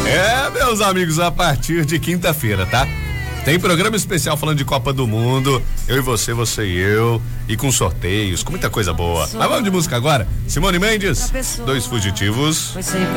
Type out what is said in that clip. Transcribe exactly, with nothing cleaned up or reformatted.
É, meus amigos, a partir de quinta-feira, tá? Tem programa especial falando de Copa do Mundo, eu e você, você e eu, e com sorteios, com muita coisa boa. Mas vamos de música agora. Simone Mendes, Dois Fugitivos.